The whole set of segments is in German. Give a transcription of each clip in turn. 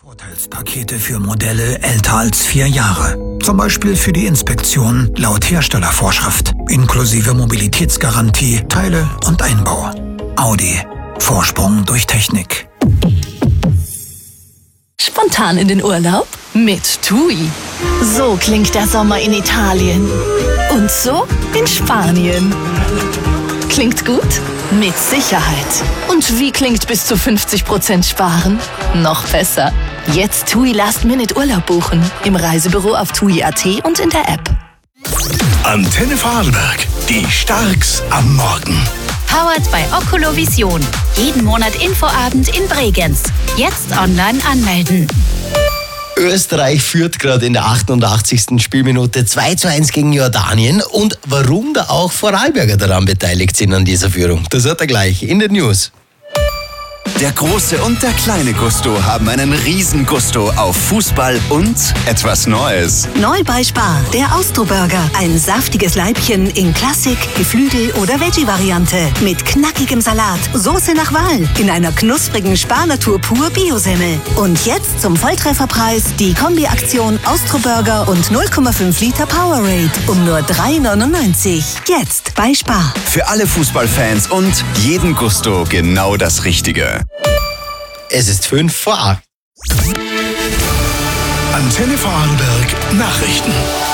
Vorteilspakete für Modelle älter als 4 Jahre. Zum Beispiel für die Inspektion laut Herstellervorschrift. Inklusive Mobilitätsgarantie, Teile und Einbau. Audi. Vorsprung durch Technik. Spontan in den Urlaub? Mit TUI. So klingt der Sommer in Italien. Und so in Spanien. Klingt gut? Mit Sicherheit. Und wie klingt bis zu 50% sparen? Noch besser. Jetzt TUI Last-Minute Urlaub buchen. Im Reisebüro auf TUI.at und in der App. Antenne Vorarlberg. Die Starks am Morgen. Powered bei Oculovision. Jeden Monat Infoabend in Bregenz. Jetzt online anmelden. Österreich führt gerade in der 88. Spielminute 2:1 gegen Jordanien. Und warum da auch Vorarlberger daran beteiligt sind an dieser Führung, das hört er gleich in den News. Der große und der kleine Gusto haben einen riesen Gusto auf Fußball und etwas Neues. Neu bei Spar, der Austro-Burger. Ein saftiges Leibchen in Klassik, Geflügel- oder Veggie-Variante. Mit knackigem Salat, Soße nach Wahl, in einer knusprigen Spar-Natur pur Bio-Semmel. Und jetzt zum Volltrefferpreis die Kombi-Aktion Austro-Burger und 0,5 Liter Powerade um nur 3,99. Jetzt bei Spar. Für alle Fußballfans und jeden Gusto genau das Richtige. Es ist 5 vor 8. Antenne Vorarlberg Nachrichten.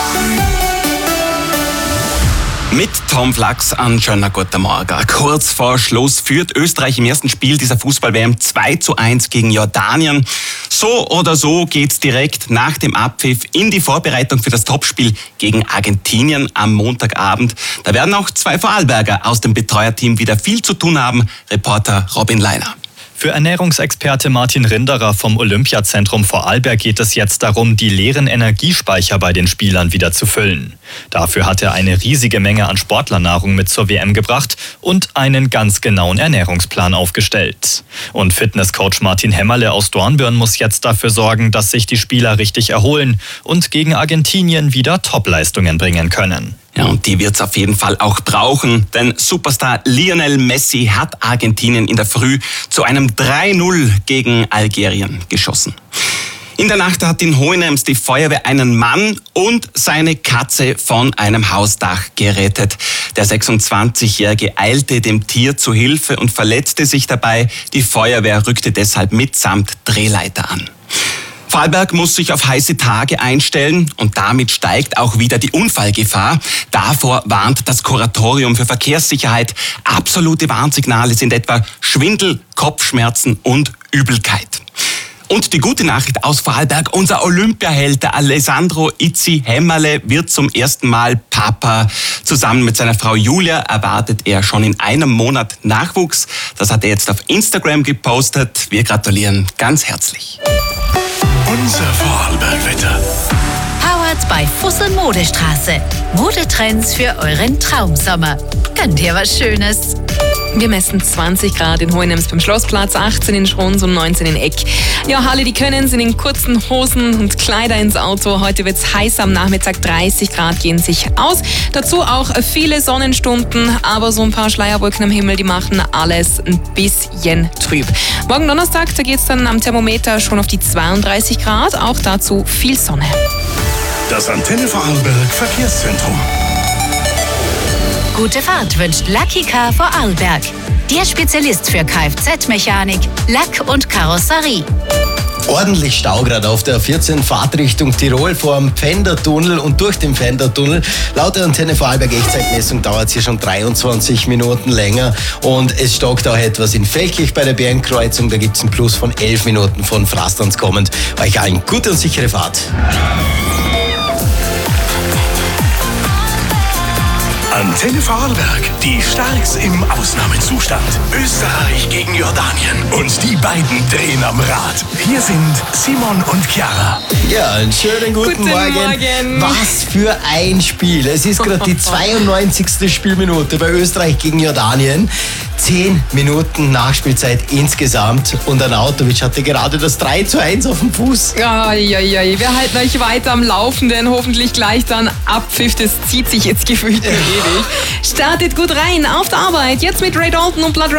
Mit Tom Flachs an schöner guten Morgen. Kurz vor Schluss führt Österreich im ersten Spiel dieser Fußball-WM 2:1 gegen Jordanien. So oder so geht's direkt nach dem Abpfiff in die Vorbereitung für das Topspiel gegen Argentinien am Montagabend. Da werden auch 2 Vorarlberger aus dem Betreuerteam wieder viel zu tun haben. Reporter Robin Leiner. Für Ernährungsexperte Martin Rinderer vom Olympiazentrum Vorarlberg geht es jetzt darum, die leeren Energiespeicher bei den Spielern wieder zu füllen. Dafür hat er eine riesige Menge an Sportlernahrung mit zur WM gebracht und einen ganz genauen Ernährungsplan aufgestellt. Und Fitnesscoach Martin Hämmerle aus Dornbirn muss jetzt dafür sorgen, dass sich die Spieler richtig erholen und gegen Argentinien wieder Topleistungen bringen können. Ja, und die wird's auf jeden Fall auch brauchen, denn Superstar Lionel Messi hat Argentinien in der Früh zu einem 3:0 gegen Algerien geschossen. In der Nacht hat in Hohenems die Feuerwehr einen Mann und seine Katze von einem Hausdach gerettet. Der 26-Jährige eilte dem Tier zu Hilfe und verletzte sich dabei. Die Feuerwehr rückte deshalb mitsamt Drehleiter an. Vorarlberg muss sich auf heiße Tage einstellen und damit steigt auch wieder die Unfallgefahr. Davor warnt das Kuratorium für Verkehrssicherheit. Absolute Warnsignale sind etwa Schwindel, Kopfschmerzen und Übelkeit. Und die gute Nachricht aus Vorarlberg, unser Olympiaheld, der Alessandro Izzi Hämmerle, wird zum ersten Mal Papa. Zusammen mit seiner Frau Julia erwartet er schon in einem Monat Nachwuchs. Das hat er jetzt auf Instagram gepostet. Wir gratulieren ganz herzlich. Unser Vorarlberg-Wetter. Powered bei Fussel Modestraße. Modetrends für euren Traumsommer. Gönnt ihr was Schönes? Wir messen 20 Grad in Hohenems beim Schlossplatz, 18 in Schrons und 19 in Eck. Ja, alle, die können, sind in kurzen Hosen und Kleider ins Auto. Heute wird's heiß am Nachmittag, 30 Grad gehen sich aus. Dazu auch viele Sonnenstunden, aber so ein paar Schleierwolken am Himmel, die machen alles ein bisschen trüb. Morgen Donnerstag, da geht's dann am Thermometer schon auf die 32 Grad, auch dazu viel Sonne. Das Antenne Vorarlberg Verkehrszentrum. Gute Fahrt wünscht Lucky Car Vorarlberg. Der Spezialist für Kfz-Mechanik, Lack und Karosserie. Ordentlich Stau gerade auf der 14 Fahrtrichtung Tirol vor dem Pfändertunnel und durch den Pfändertunnel. Laut der Antenne Vorarlberg Echtzeitmessung dauert es hier schon 23 Minuten länger und es stockt auch etwas in Feldkirch bei der Bärenkreuzung. Da gibt es einen Plus von 11 Minuten von Frastanz kommend. Euch allen gute und sichere Fahrt. Antenne Vorarlberg. Die Starks im Ausnahmezustand. Österreich gegen Jordanien. Und die beiden drehen am Rad. Hier sind Simon und Chiara. Ja, einen schönen guten Morgen. Was für ein Spiel. Es ist gerade die 92. Spielminute bei Österreich gegen Jordanien. 10 Minuten Nachspielzeit insgesamt und Arnautovic hatte gerade das 3:1 auf dem Fuß. Ja, wir halten euch weiter am Laufenden, hoffentlich gleich dann Abpfiff, das zieht sich jetzt gefühlt ewig. Startet gut rein auf der Arbeit, jetzt mit Ray Dalton und Blood